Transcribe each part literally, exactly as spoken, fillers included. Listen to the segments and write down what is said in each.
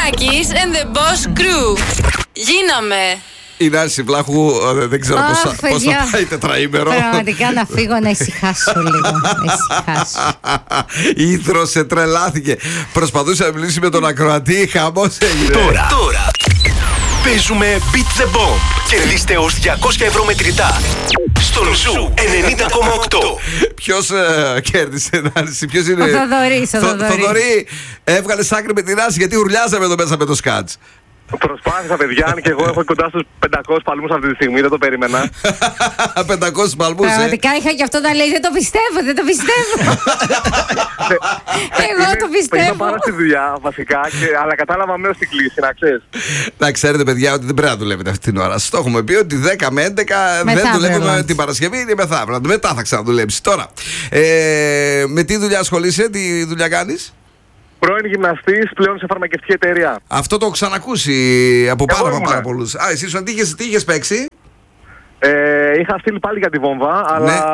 Τάκης and the Boss Crew. Γίναμε. Η Νάνση Βλάχου δεν ξέρω Αχ, πώς θα, πώς θα παιδιά. πάει τετραήμερο. Πραγματικά να φύγω να ησυχάσω λίγο. Να ησυχάσω. Ήθρωσε, τρελάθηκε. Προσπαθούσε να μιλήσει με τον ακροατή. Χαμός έγινε. Τώρα, τώρα παίζουμε Beat the Bomb. Κερδίστε ως διακόσια ευρώ μετρητά στον Ζου ενενήντα κόμμα οκτώ. Ποιος ε, κέρδισε, Νάνση? Ποιος είναι? Ο Θοδωρής, ο Θο- Θοδωρής. Θοδωρή, έβγαλε άκρη με την Νάνση γιατί ουρλιάζαμε εδώ μέσα με το σκάτς. Προσπάθησα, παιδιά, αν και εγώ έχω κοντά στους πεντακόσιους παλμούς αυτή τη στιγμή, δεν το περίμενα. πεντακόσιους παλμούς, ε. Πραγματικά είχα και αυτό να λέει. Δεν το πιστεύω, δεν το πιστεύω. Εγώ το Είμαι πιστεύω. πάρα στη δουλειά, βασικά, και, αλλά κατάλαβα μέρος στην κλίση, να ξέρεις. Να ξέρετε, παιδιά, ότι δεν πρέπει να δουλεύετε αυτή την ώρα. Σας το έχουμε πει ότι δέκα με έντεκα δεν Μεθαύριο δουλεύουμε lunch. την Παρασκευή, είναι μεθαύριο. Μετά θα ξαναδουλέψει. Τώρα, ε, με τι δουλειά ασχολείσαι, τι δουλειά κάνεις? Πρώην γυμναστής, πλέον σε φαρμακευτική εταιρεία. Αυτό το έχω ξανακούσει από Εγώ πάρα, ήμουνα. πάρα πολλούς. Α, εσύ σου τι είχες, τι είχες παίξει? Ε, είχα στείλει πάλι για τη βόμβα, αλλά Ναι.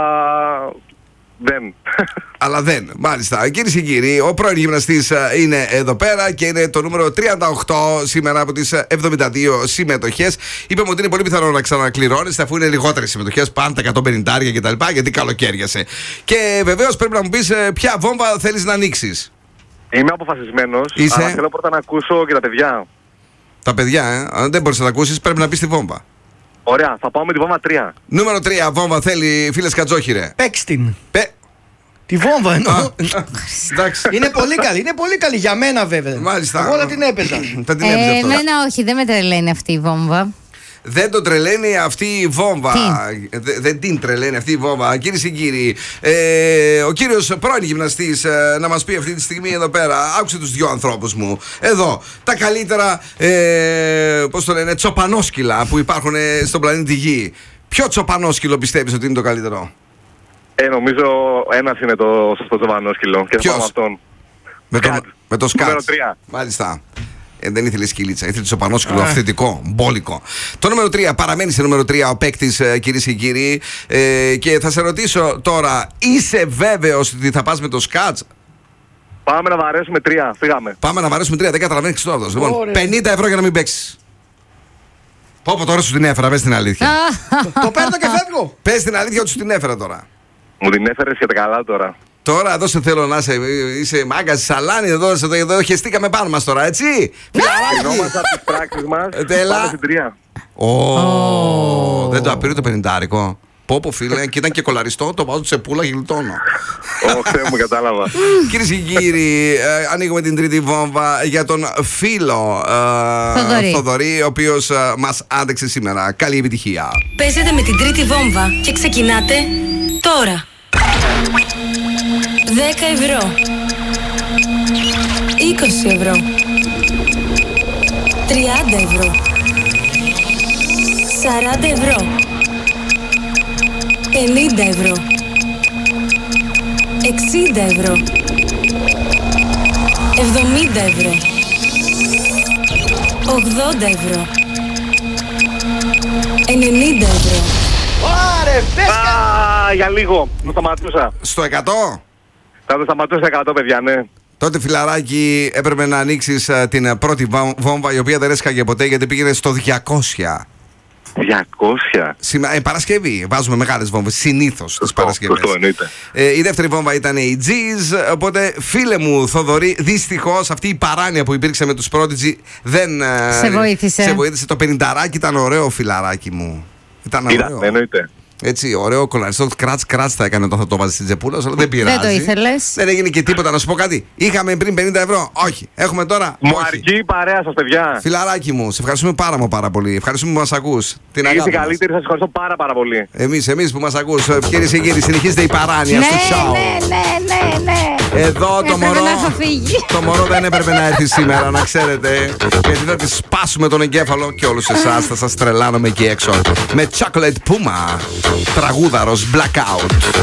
δεν. Αλλά δεν. Μάλιστα. Κυρίες και κύριοι, ο πρώην γυμναστής ε, είναι εδώ πέρα και είναι το νούμερο τριάντα οκτώ σήμερα από τις ε, εβδομήντα δύο συμμετοχές. Είπαμε ότι είναι πολύ πιθανό να ξανακληρώνεστε αφού είναι λιγότερες συμμετοχές, πάντα εκατόν πενήντα κτλ. Γιατί καλοκαίριασε. Και βεβαίως πρέπει να μου πεις ε, ποια βόμβα θέλεις να ανοίξεις. Είμαι αποφασισμένος, Είσαι? αλλά θέλω πρώτα να ακούσω και τα παιδιά. Τα παιδιά, ε, αν δεν μπορείς να τα ακούσεις, πρέπει να πεις τη βόμβα. Ωραία, θα πάω με τη βόμβα τρία. Νούμερο τρία βόμβα θέλει, φίλε Κατζόχυρε. Παίξ' την. Πε. Τη βόμβα εννοώ. Α, εντάξει. Είναι πολύ καλή, είναι πολύ καλή για μένα βέβαια. Μάλιστα. Εγώ όλα την έπαιζα. Θα την Ε, έπαιζε αυτό. εμένα όχι, δεν με τρελαίνει αυτή η βόμβα. Δεν τον τρελαίνει αυτή η βόμβα. Δε- δεν την τρελαίνει αυτή η βόμβα. Κυρίες και κύριοι, ε, ο κύριος πρώην γυμναστής ε, να μας πει αυτή τη στιγμή εδώ πέρα. Άκουσε τους δυο ανθρώπους μου. Εδώ, τα καλύτερα, ε, πώς το λένε, τσοπανόσκυλα που υπάρχουν ε, στον πλανήτη Γη. Ποιο τσοπανόσκυλο πιστεύεις ότι είναι το καλύτερο? Ε, νομίζω ένας είναι το σωστό τζοβανόσκυλο. Και θα Ποιος? πάω με αυτόν. Με το, Σκάτ. με το σκάτς. Νούμερο τρία. Μάλιστα. Ε, δεν ήθελε σκυλίτσα, ήθελε τσοπανόσκυλο αυθεντικό, μπόλικο. Το νούμερο τρία, παραμένει σε νούμερο τρία ο παίκτης, ε, κυρίες και κύριοι. Ε, και θα σε ρωτήσω τώρα, είσαι βέβαιος ότι θα πας με το σκάτς? Πάμε να βαρέσουμε τρία. Φύγαμε. Πάμε να βαρέσουμε τρία, δεν καταλαβαίνει τι αυτό. Λοιπόν, Ωραία. πενήντα ευρώ για να μην παίξεις. Πω πω τώρα σου την έφερα, πες την αλήθεια. Το παίρνω και φεύγω. Πες την αλήθεια ότι σου την έφερα τώρα. Μου την έφερες και τα καλά τώρα. Τώρα εδώ σε θέλω να είσαι, είσαι μάγκα, σαλάνι, εδώ, εδώ, εδώ χεστήκαμε πάνω μας τώρα, έτσι. Γινόμαστε από τις πράξεις μας. Ε, τέλα. Πάμε στην τρία. Ω, δεν το απήρε το πενηντάρικο. Πω πω φίλε, και ήταν και κολαριστό, το βάζω σε πουλα και γλιτώνω. Ω, Θεέ μου, κατάλαβα. Κυρίες και κύριοι, ε, ανοίγουμε την τρίτη βόμβα για τον φίλο ε, Θοδωρή. Θοδωρή, ο οποίος ε, μας άντεξε σήμερα. Καλή επιτυχία. Παίζετε με την τρίτη βόμβα και ξεκινάτε τώρα. δέκα ευρώ. είκοσι ευρώ. τριάντα ευρώ. σαράντα ευρώ. πενήντα ευρώ. εξήντα ευρώ. εβδομήντα ευρώ. ογδόντα ευρώ. ενενήντα ευρώ. Άρε, πες κα- Α, για λίγο. Το σταματούσα. Στο εκατό. Θα το σταματούσα εκατό, παιδιά, ναι. Τότε φιλαράκι έπρεπε να ανοίξεις ε, την ε, πρώτη βα- βόμβα, η οποία δεν έσκαγε ποτέ γιατί πήγαινε στο διακόσια. διακόσια. Σήμερα, ε, Παρασκευή βάζουμε μεγάλες βόμβες συνήθως τις Παρασκευές. Σωστό, εννοείται. Ε, η δεύτερη βόμβα ήταν η G's. Οπότε, φίλε μου Θοδωρή, δυστυχώς αυτή η παράνοια που υπήρξε με τους Prodigy δεν ε, Σε βοήθησε. σε βοήθησε. Το πενηνταράκι ήταν ωραίο, φιλαράκι μου. Ήταν Ήταν, ωραίο. εννοείται. Έτσι, ωραίο κολαριστό. Κράτς, κράτς θα έκανε όταν θα το βάζει στην τσεπούλα, αλλά δεν πειράζει. Δεν το ήθελες. Δεν έγινε και τίποτα. Να σου πω κάτι. Είχαμε πριν πενήντα ευρώ. Όχι. Έχουμε τώρα. Μου Όχι. αρκεί η παρέα σας, παιδιά. Φιλαράκι μου, σε ευχαριστούμε πάρα μα πάρα πολύ. Ευχαριστούμε που μας ακούς. Την Είστε αγάπη μας. καλύτεροι, σας ευχαριστώ πάρα πάρα πολύ. Εμείς, εμείς που μας ακούς. Κυρίες και κύριοι, συνεχίζεται η παράνοια Ναι, στο show. ναι, ναι, ναι, ναι. Εδώ το Έπρεπε μωρό, να έχω φύγει. το μωρό δεν έπρεπε να έρθει σήμερα, να ξέρετε. Γιατί θα τη σπάσουμε τον εγκέφαλο και όλους εσάς θα σας τρελάνουμε εκεί έξω. Με Chocolate Puma, τραγούδαρος Blackout.